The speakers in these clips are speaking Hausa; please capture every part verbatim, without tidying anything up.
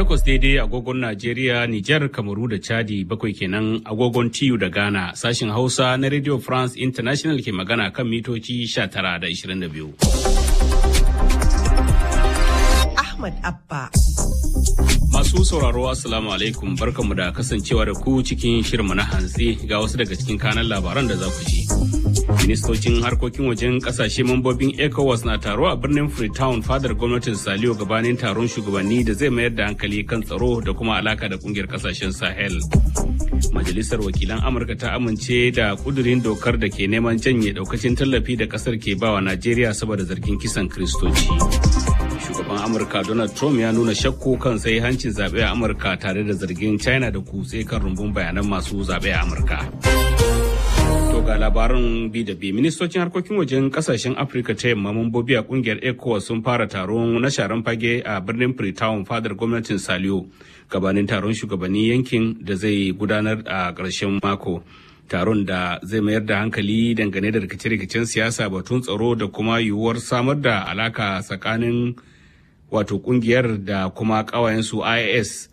Takwas daidai agogon Najeriya, Nijar, Kamaru da Chadi, bakwai kenan agogon T U da Ghana. Sashin Hausa na Radio France International ke magana kan mitoci sha tara da ishirin da biyu. Ahmad Abba. Masu sauraro Assalamu alaikum, barkanmu da kasancewa da ku cikin shirinmu na hantsi ga wasu daga cikin kanan labaran da za ku ji. Ministocin harkokin wajen kasashe mambobin ECOWAS na taro a birnin Freetown fadar gwamnatin Saliyo gabanin taron shugabanni da zai mayar da hankali kan tsaro da kuma alaka da kungiyar kasashen Sahel. Majalisar wakilan Amurka ta amince da kudurin dokar da ke neman janye daukacin tallafi da kasar ke bawa Najeriya saboda zargin kisan Kiristoci. Shugaban Amurka Donald Trump ya nuna shakku kan sai hancin zaɓe a Amurka tare da zargin China da kutse kan rumbun bayanan masu zaɓe a Amurka. To ga labarin bi da bi, ministocin harkokin wajen kasashen Afirka ta yamma mambobi a kungiyar ECOWAS sun fara taron na sharan fage a birnin Freetown fadar gwamnatin Saliyo gabanin taron shugabannin yankin da zai gudanar a ƙarshen mako. Taron da zai mayar da hankali dangane da rikice-rikicen siyasa, batun tsaro da kuma yiwuwar samar da alaka tsakanin wato kungiyar da kuma ƙawayensu I A S.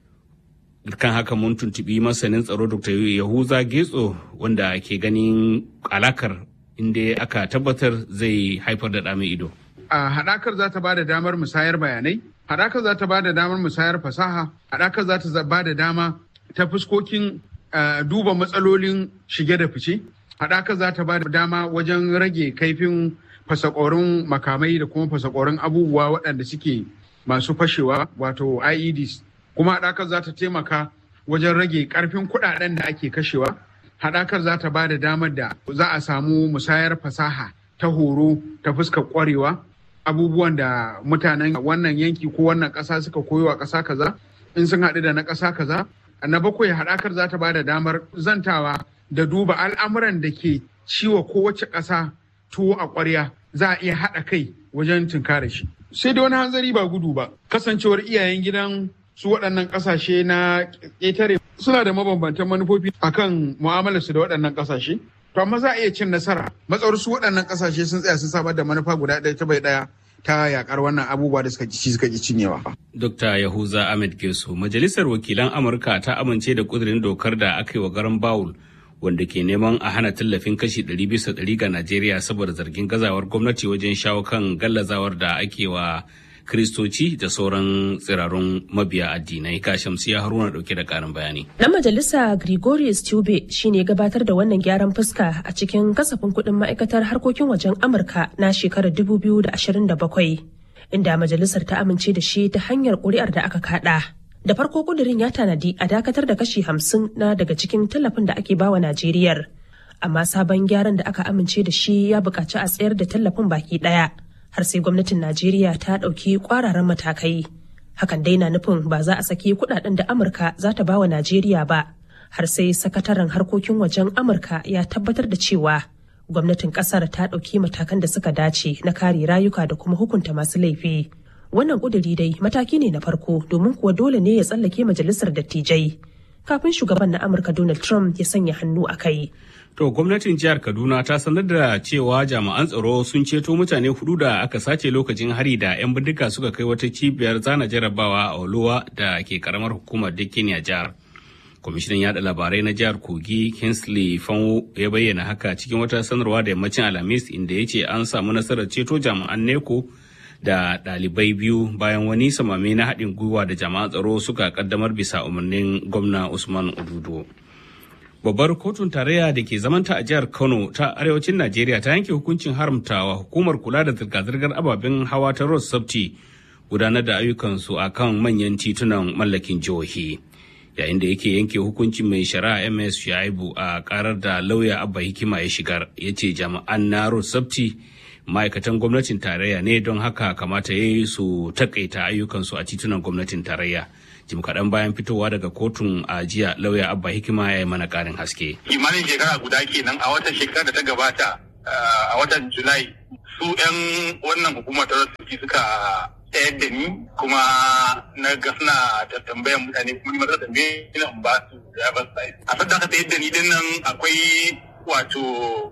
Kan haka mun tuntubi masanin tsaro Doctor Yahuza Getso wanda ke ganin alakar inda aka tabbatar zai haifar da ɗame ido. A haɗakar za ta ba da damar musayar bayanai, haɗakar za ta ba da damar musayar fasaha, haɗakar za ta ba da dama ta fuskokin Uh, duba matsalolin shige da fice. Haɗaka za ta ba da dama wajen rage kaifin fasakorin makamai da kuma fasakorin abubuwa waɗanda suke masu fashewa wato I E Ds. Kuma haɗakar za ta taimaka wajen rage ƙarfin kuɗaɗen da ake kashewa. Haɗakar za ta ba da damar da za a samu musayar fasaha ta horo ta fuskar ƙwarewa. Abubuwan da mutanen wannan yanki ko wannan ƙasa suka koyo a ƙasa kaza in sun haɗu da na ƙasa kaza. Na bakwai, haɗakar za ta ba da damar zantawa da duba al'amuran da ke ciwa kowace ƙasa tuwo a ƙwarya, za a iya haɗa kai wajen tunkare shi. Sai da wani hanzari ba gudu ba, kasancewar iyayen gidan su waɗannan ƙasashe na ƙetare suna da mabambantan manufofi akan mu'amalarsu da waɗannan ƙasashe. To amma za a iya cin nasara matsawar su waɗannan ƙasashe sun tsaya sun samar da manufa guda ɗaya ta bai ɗaya ta yakar wannan abubuwa da suka ci suka ki cinyewa. Dokta Yahuza Ahmed Geso, Majalisar Wakilan Amurka ta amince da kudirin dokar da aka yi wa garan Bawul wanda ke neman a hana tallafin kashi ɗari bisa ɗari ga Najeriya saboda zargin gazawar gwamnati wajen shawo kan gallazawar da ake wa Kiristoci da sauran tsirarun mabiya addinai. Kashamsiya Haruna dauke da karin bayani. Dan majalisa Gregorius Tube shine gabatar da wannan gyaran fuska a cikin kasafin kuɗin ma'aikatar harkokin wajen Amurka na shekarar dubu biyu da ashirin da bakwai, inda majalisar ta amince da shi ta hanyar ƙuri'ar da aka kaɗa. Da farko kudirin ya tanadi a dakatar da kashi hamsin na daga cikin tallafin da ake bawa Najeriyar. Amma sabon gyaran da aka amince da shi ya buƙaci a tsayar da tallafin baki ɗaya. Har sai gwamnatin Najeriya ta ɗauki ƙwararan matakai. Hakan dai na nufin ba za a saki kuɗaɗen da Amurka za ta bawa Najeriya ba, har sai sakataren harkokin wajen Amurka ya tabbatar da cewa gwamnatin ƙasar ta ɗauki matakan da suka dace na kare rayuka da kuma hukunta masu laifi. Wannan ƙuduri dai mataki ne na farko domin kuwa dole ne ya tsallake majalisar dattijai kafin shugaban na Amurka Donald Trump ya sanya hannu a kai. To gwamnatin jihar Kaduna ta sanar da cewa jami'an tsaro sun ceto mutane hudu da aka sace lokacin hari da 'yan bindiga suka kai wata cibiyar zana jarabawa a Oluwa da ke karamar hukumar Dikini a jihar. Kwamishinan yada labarai na jihar Kogi Kingsley Fanwo ya bayyana haka cikin wata sanarwa da yammacin Alhamis, inda ya ce an samu nasarar ceto jami'an Neko da ɗalibai biyu bayan wani samame na haɗin gwiwa da jami'an tsaro suka kaddamar bisa umarnin gwamna Usman Odudo. Babbar kotun tarayya da ke zamanta a jihar Kano ta arewacin Najeriya ta yanke hukuncin haramtawa hukumar kula da zirga-zirgar ababen hawa ta Road Safety gudanar da ayyukansu a kan manyan titunan mallakin jihohi. Yayin da yake yanke hukuncin mai shari'a M S Shaibu a karar da lauya Abba Hikima ya shigar, ya ce jami'an na Road Safety ma'aikatan gwamnatin tarayya ne, don haka kamata ya yi su takaita ayyukansu a titunan gwamnatin tarayya. Jim kaɗan bayan fitowa daga kotun a jiya, lauya Abba Hikima ya yi mana ƙarin haske. Kimanin shekara guda kenan a watan shekara da ta gabata a watan Julai, su 'yan wannan hukumar ta Road suka tsayar da ni kuma na ga suna tambayan mutane kuma ni maza tambaye ina in ba su driver's license. A sadda aka tsayar da ni din nan akwai wato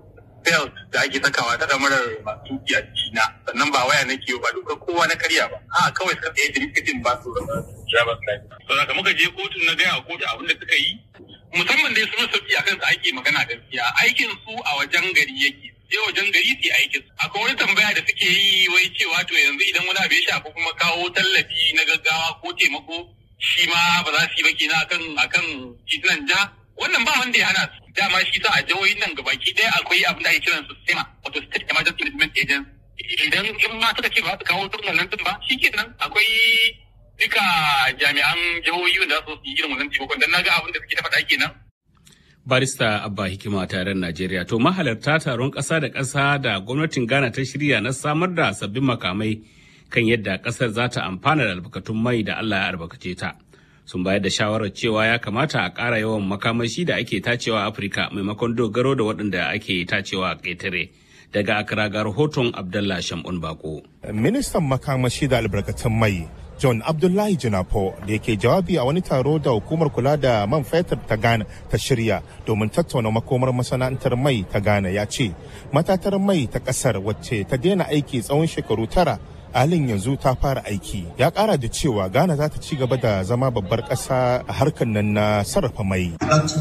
belt da ake sakawa ta damarar masu tuki a jikina, sannan ba waya nake ba dokar kowa na karya ba. A kawai suka tsaye da ni ba su driver's license. So da muka je kotu na gaya kotu abin da suka yi musamman dai sun sauki a kansu ake magana gaskiya aikin su a wajen gari yake sai wajen gari su aikin su. Akwai wani tambaya da suke yi wai cewa to yanzu idan wani abu ya shafi kuma kawo tallafi na gaggawa ko taimako shi ma ba za su yi ba kenan akan akan titunan jiha. Wannan ba wanda ya hana su. Dama shi sa a jihohin nan gabaki ɗaya akwai abin da ake kiran su SEMA wato State Emergency Management Agency. Idan in ma suka ce ba su kawo tun wannan tun ba shi kenan akwai duka jami'an jihohi da su yi irin wannan taimakon dan naga abin da suke ta faɗa kenan. Barista Abba Hikima taron Najeriya to mahalarta taron ƙasa da ƙasa da gwamnatin Ghana ta shirya na samar da sabbin makamai kan yadda ƙasar za ta amfana da albarkatun mai da Allah ya albarkace ta. Sun bayar da shawarar cewa ya kamata a ƙara yawan makamashi da ake tacewa a Afirka maimakon dogaro da waɗanda ake tacewa a ƙetare. Daga Accra ga rahoton Abdullah Shamun Bako. Ministan makamashi da albarkatun mai John Abdullahi Jinapo da yake jawabi a wani taro da hukumar kula da man fetur ta Ghana ta shirya domin tattauna makomar masana'antar mai ta Ghana ya ce matatar mai ta kasar wacce ta daina aiki tsawon shekaru tara halin yanzu ta fara aiki. Ya kara da cewa Ghana za ta ci gaba da zama babbar kasa a harkar nan na sarrafa mai.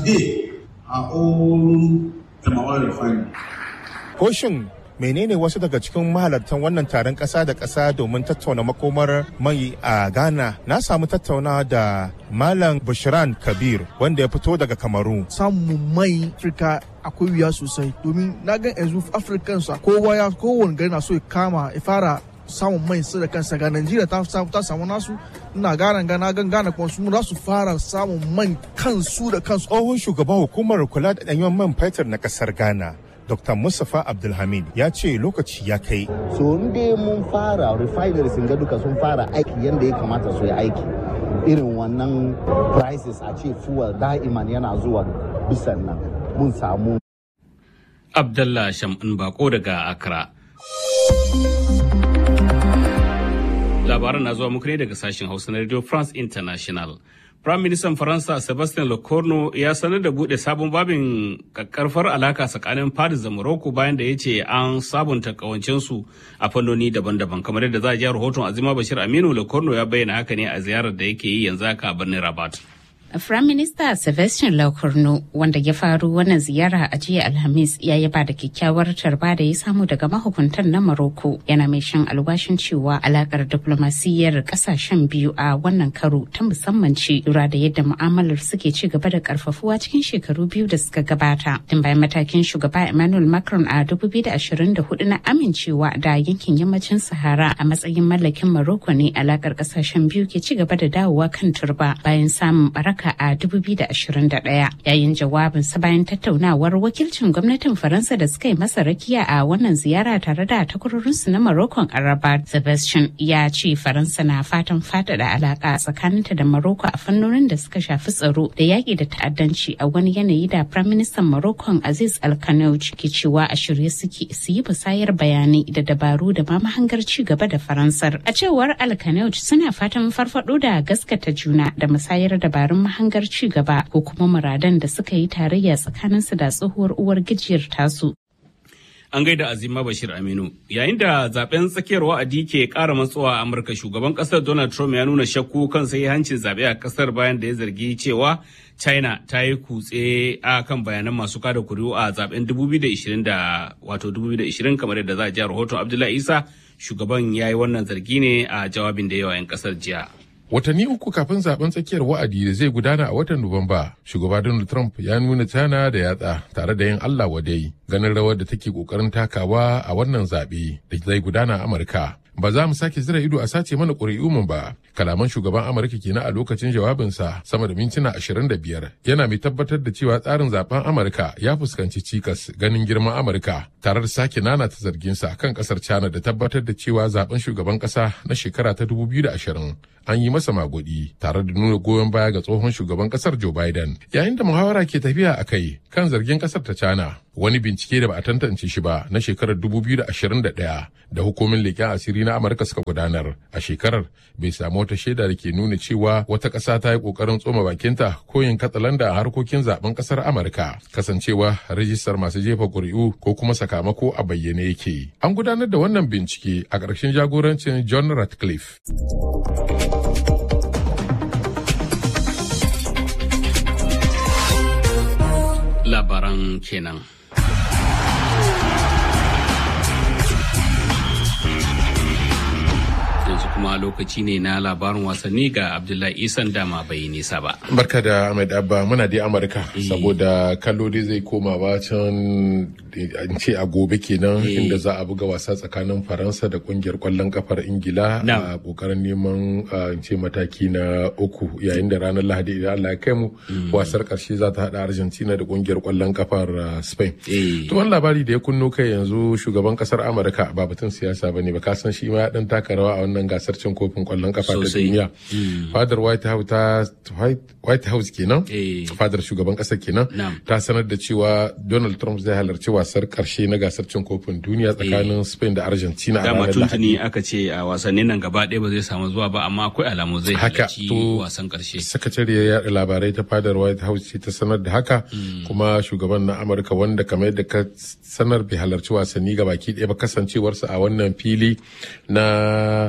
Koshin menene wasu daga cikin mahalartan wannan taron kasa da kasa domin tattauna makomar mai a Ghana? Na samu tattauna da Malam Bushran Kabir wanda ya fito daga Kamaru. Samun mai Afirka akwai wuya sosai domin na ga yanzu Africans kowa ya kowane gari na so ya kama ya fara samun mai su da kansa. Ga Najeriya ta ta samu nasu, ina gana gana gan gana kuma su za su fara samun man kansu da kansu. Tsohon shugaban hukumar kula da ɗanyen man fetur na kasar Ghana Dokta Mustapha Abdulhamid ya ce lokaci ya kai. So inda mun fara refineries ga duka sun fara aiki yadda ya kamata su yi aiki. Irin wannan prices a ce fuel da'iman yana zuwa bisan nan mun samu. Abdullah Shamun Bako daga Accra. Labaran na zuwa muku ne daga sashen Hausa na Radio France International. Prime Minister Faransa Sebastien Lecornu ya sanar da bude sabon babin kakkarfar alaka tsakanin Paris da Morocco bayan da ya ce an sabunta kawancensu a fannoni daban-daban. Kamar yadda za a ji rahoton Azima Bashir Aminu, Lecornu ya bayyana haka ne a ziyarar da yake yi yanzu haka a birnin Rabat. Prime Minister Sebastien Lecornu wanda ya faru wannan ziyara a jiya Alhamis ya yaba da kyakkyawar tarba da ya samu daga mahukuntan na Morocco, yana mai shan alwashin cewa alakar diplomasiyyar kasashen biyu a wannan karo ta musamman ce lura da yadda mu'amalar suke ci gaba da karfafuwa cikin shekaru biyu da suka gabata. Tun bayan matakin shugaba Emmanuel Macron a dubu biyu da ashirin da hudu na amincewa da yankin yammacin Sahara a matsayin mallakin Morocco ne alakar kasashen biyu ke ci gaba da dawowa kan turba bayan samun baraka a dubu biyu da ashirin da ɗaya. Yayin jawabinsa bayan tattaunawar wakilcin gwamnatin Faransa da suka yi masa rakiya a wannan ziyara tare da takwarorinsu na Morocco a Rabat, Sebastian ya ce Faransa na fatan faɗaɗa alaƙa tsakaninta da Morocco a fannonin da suka shafi tsaro da yaƙi da ta'addanci a wani yanayi da Prime Minister Morocco Aziz Al-Khanouch ke cewa a shirye suke su yi musayar bayanai da dabaru da ma mahangar ci gaba da Faransar. A cewar Al-Khanouch suna fatan farfaɗo da gaskata juna da musayar dabarun hangar ci gaba ko kuma muradan da suka yi tarayya tsakaninsu da tsohuwar uwar gijiyar tasu. An gaida Azima Bashir Aminu. Yayin da zaben tsakiyar wa'adi ke ƙara matsowa a Amurka, shugaban ƙasar Donald Trump ya nuna shakku kan hancin zaɓe a ƙasar bayan da ya zargi cewa China ta yi kutse a kan bayanan masu kada kuri'u a zaben dubu biyu da ishirin da wato dubu biyu da ishirin kamar yadda za a ji rahoton Abdullahi Isa. Shugaban ya yi wannan zargi ne a jawabin da yawa 'yan ƙasar jiya. Watanni uku kafin zaben tsakiyar wa'adi da zai gudana a watan Nuwamba, shugaba Donald Trump ya nuna China da yatsa tare da yin Allah wadai ganin rawar da take kokarin takawa a wannan zaɓe da zai gudana a Amurka. Ba za mu sake zira ido a sace mana ƙuri'u ba. Kalaman shugaban Amurka kenan a lokacin jawabinsa sama da mintuna ashirin da biyar, yana mai tabbatar da cewa tsarin zaben Amurka ya fuskanci cikas ganin girman Amurka, tare da sake nanata zarginsa kan kasar China da tabbatar da cewa zaben shugaban kasa na shekara ta dubu biyu da ashirin an yi masa magudi, tare da nuna goyon baya ga tsohon shugaban kasar Joe Biden. Yayin da muhawara ke tafiya a kai kan zargin kasar ta China, wani bincike da ba a tantance shi ba na shekarar dubu biyu da ashirin da ɗaya da hukumin leƙen asiri na Amurka suka gudanar a shekarar bai samu wata shaida da ke nuna cewa wata ƙasa ta yi ƙoƙarin tsoma bakinta ko yin katsalanda a harkokin zaben ƙasar Amurka, kasancewa rajistar masu jefa ƙuri'u ko kuma sakamako a bayyane yake. An gudanar da wannan bincike a ƙarshen jagorancin John Ratcliffe. Wannan kenan. Yanzu kuma lokaci ne na labarin wasanni ga Abdullahi Isan dama bai nisa ba. Barka da Ahmed Abba, muna dai Amurka saboda kallo dai zai koma ba can an ce a gobe kenan inda za a buga wasa tsakanin Faransa da kungiyar kwallon kafar Ingila a kokarin neman in ce mataki na uku, yayin da ranar Lahadi idan Allah ya kai mu wasar karshe za ta hada Argentina da kungiyar kwallon kafar Spain. To wani labari da ya kunno kai yanzu, shugaban kasar Amurka ba batun siyasa bane ba, ka san shi ma ya dan taka rawa a wannan gasar cin kofin kwallon kafa ta duniya. Fadar White House ta White House kenan, fadar shugaban kasar kenan, ta sanar da cewa Donald Trump zai halarci wasar karshe na gasar cin kofin duniya tsakanin Spain da Argentina a ranar Lahadi. Dama tuntuni aka ce a wasannin nan gaba ɗaya ba zai samu zuwa ba, amma akwai alamu zai halarci wasan karshe. Sakatariyar yaɗa labarai ta fadar White House ce ta sanar da haka, kuma shugaban na Amurka wanda kamar yadda ka sanar bai halarci wasanni gabaki ɗaya ba, kasancewarsa a wannan fili na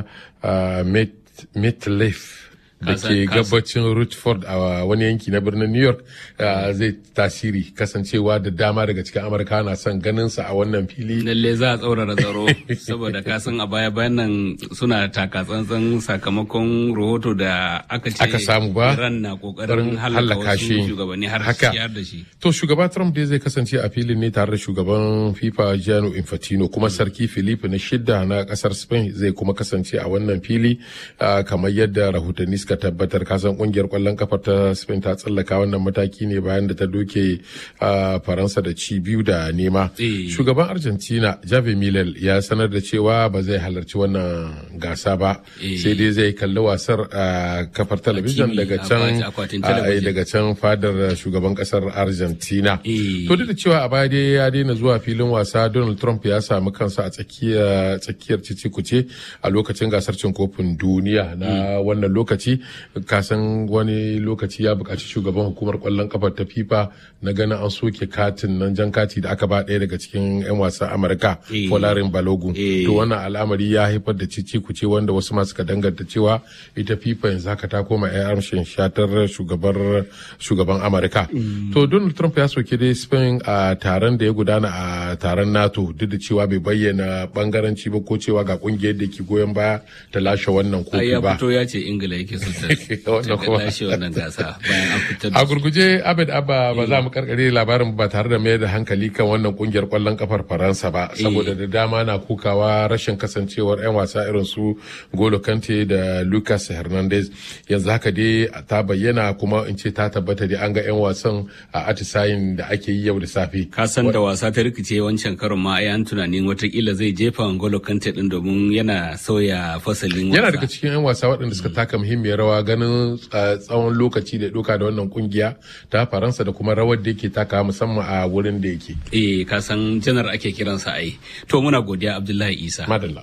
MetLife da ke gabacin Rutherford a wani yanki na birnin New York zai tasiri, kasancewa da dama daga cikin Amurka na son ganin sa a wannan fili. Lalle za a tsaurara tsaro saboda kasan a baya bayan nan suna taka tsantsan sakamakon rahoto da aka ce aka samu ba Iran na kokarin halaka shi shugabanni har siyar da shi. To shugaba Trump dai zai kasance a filin ne tare da shugaban FIFA Gianni Infantino, kuma sarki Felipe na shidda na kasar Spain zai kuma kasance a wannan fili kamar yadda rahotanni suka tabbatar. Kasan kungiyar kwallon kafa ta Spain ta tsallaka wannan mataki ne bayan da ta doke Faransa da ci biyu da nema. Shugaban Argentina Javier Milei ya sanar da cewa ba zai halarci wannan gasa ba, sai dai zai kalli wasar a kafar talabijin daga can daga can fadar shugaban kasar Argentina. To duk da cewa a baya dai ya daina zuwa filin wasa, Donald Trump ya samu kansa a tsakiyar tsakiyar cece-kuce a lokacin gasar cin kofin duniya na wannan lokaci. Kasan wani lokaci ya buƙaci shugaban hukumar kwallon kafar ta FIFA na ganin an soke katin nan, jan kati da aka ba ɗaya daga cikin 'yan wasan Amurka, Folarin Balogun. To wannan al'amari ya haifar da cece-kuce wanda wasu masu ka danganta cewa ita FIFA yanzu haka ta koma 'yan amshin shatar shugabar shugaban Amurka. To Donald Trump ya soke dai Spain a taron da ya gudana a taron NATO, duk da cewa bai bayyana bangaranci ba ko cewa ga kungiyar da ke goyon baya ta lashe wannan kofi ba. Ya fito ya ce Ingila yake so ta lashe wannan gasa bayan an fitar da a gurguje. Abed Abba, ba za mu karkare labarin ba tare da mayar da hankali kan wannan kungiyar kwallon kafar Faransa ba, saboda da dama na kukawa rashin kasancewar 'yan wasa irin su Golo Kante da Lucas Hernandez. Yanzu haka dai ta bayyana, kuma in ce ta tabbata dai an ga 'yan wasan a atisayin da ake yi yau da safe. Ka san da wasa ta rikice wancan karon ma ai an tunanin watakila zai jefa Golo Kante din domin yana sauya fasalin wasa. Yana daga cikin 'yan wasa waɗanda suka taka muhimmiyar rawa ganin tsawon lokaci da doka da wannan kungiya ta Faransa da kuma rawar da yake taka musamman a wurin da yake. Eh, ka san janar ake kiransa ai. To muna godiya Abdullahi Isa. Madalla.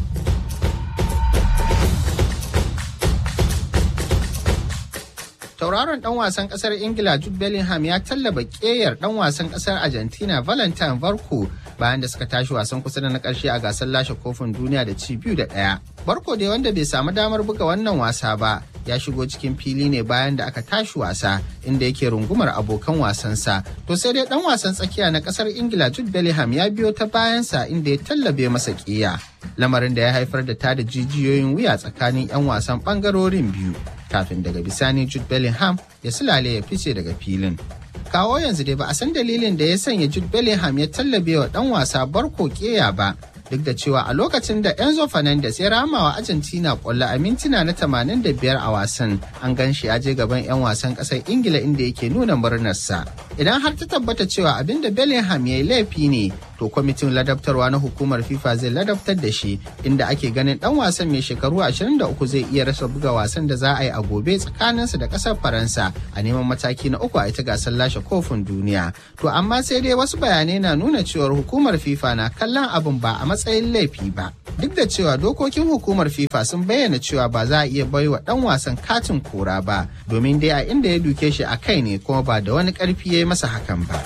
Tauraron dan wasan kasar Ingila Jude Bellingham ya tallaba keyar dan wasan kasar Argentina Valentin Barco bayan da suka tashi wasan kusa da na karshe a gasar lashe kofin duniya da ci biyu da ɗaya. Barco dai, wanda bai samu damar buga wannan wasa ba, ya shigo cikin fili ne bayan da aka tashi wasa, inda yake rungumar abokan wasansa. To sai dai dan wasan tsakiya na kasar Ingila Jude Bellingham ya biyo ta bayansa inda ya tallabe masa kiya, lamarin da ya haifar da tada jijiyoyin wuya tsakanin 'yan wasan bangarorin biyu, kafin daga bisani Jude Bellingham ya sulale ya fice daga filin. Kawo yanzu dai ba a san dalilin da ya sanya Jude Bellingham ya tallabe wa dan wasa Barco keya ba, duk da cewa a lokacin da Enzo Fernandez ya rama wa Argentina kwallo a mintuna na tamanin da biyar a wasan, an gan shi ya je gaban 'yan wasan ƙasar Ingila inda yake nuna murnarsa. Idan har ta tabbata cewa abin da Bellingham ya yi laifi ne, to kwamitin ladabtarwa na hukumar FIFA zai ladabtar da shi, inda ake ganin dan wasan mai shekaru ashirin da uku zai iya rasa buga wasan da za a yi a gobe tsakaninsa da ƙasar Faransa a neman mataki na uku a ita gasar lashe kofin duniya. To amma sai dai wasu bayanai na nuna cewar hukumar FIFA na kallon abin ba a matsayin laifi ba, duk da cewa dokokin hukumar FIFA sun bayyana cewa ba za a iya baiwa dan wasan katin kora ba, domin dai a inda ya duke shi a kai ne kuma ba da wani karfi ya yi masa hakan ba.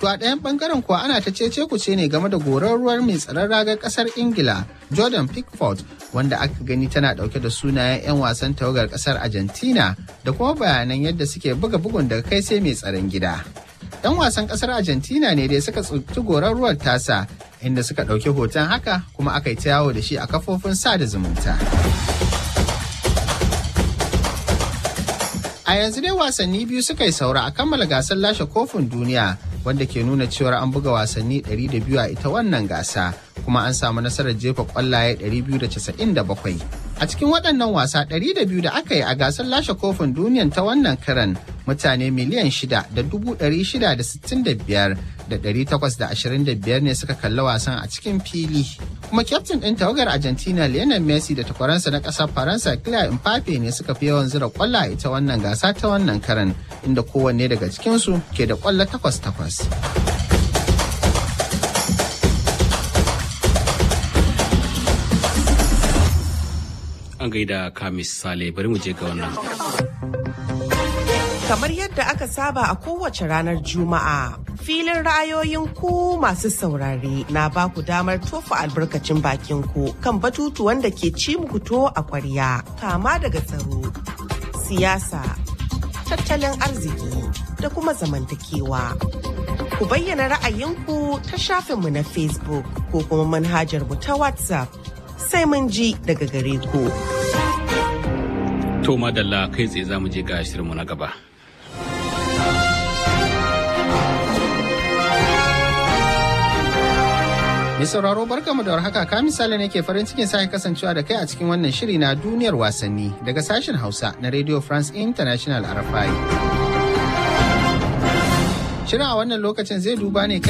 To a ɗayan ɓangaren kuwa ana ta cece kuce ne game da gorarruwar mai tsaron ragar ƙasar Ingila Jordan Pickford wanda aka gani tana ɗauke da sunayen 'yan wasan tawagar ƙasar Argentina da kuma bayanan yadda suke buga bugun daga kai sai mai tsaron gida. 'Yan wasan ƙasar Argentina ne dai suka tsinci gorarruwar tasa inda suka ɗauki hoton haka kuma aka yi ta yawo da shi a kafofin sada zumunta. A yanzu dai wasanni biyu suka yi saura a kammala gasar lashe kofin duniya wanda ke nuna cewar an buga wasanni ɗari da biyu a ita wannan gasa kuma an samu nasarar jefa kwallaye ɗari biyu da casa'in da bakwai. A cikin waɗannan wasa ɗari da biyu da aka yi a gasar lashe kofin duniyan ta wannan karan mutane miliyan shida da dubu ɗari shida da sittin da biyar da ɗari takwas da ashirin da biyar ne suka kalli wasan a cikin fili. Kuma kyaftin ɗin tawagar Argentina Lionel Messi da takwaransa na ƙasar Faransa Kylian Mbappe ne suka fi yawan zira kwalla a ita wannan gasa ta wannan karan inda kowanne daga cikinsu ke da kwallo takwas takwas. An gaida Kamis Sale bari mu je ga wannan. Kamar yadda aka saba a kowace ranar Juma'a, filin ra'ayoyin ku masu saurare na ba ku damar tofa albarkacin bakin ku kan batutuwan da ke ci muku to a ƙwarya, kama daga tsaro, siyasa, tattalin arziki da kuma zamantakewa. Ku bayyana ra'ayinku ta shafinmu na Facebook ko kuma manhajar mu ta WhatsApp. Sai mun ji daga gare ku. To madalla kai tsaye za mu je ga shirinmu na gaba. Mai sauraro barkamu da warhaka ka misali ne ke farin cikin sake kasancewa da kai a cikin wannan shiri na duniyar wasanni daga sashen Hausa na Radio France International R F I. Shirin a wannan lokacin zai duba ne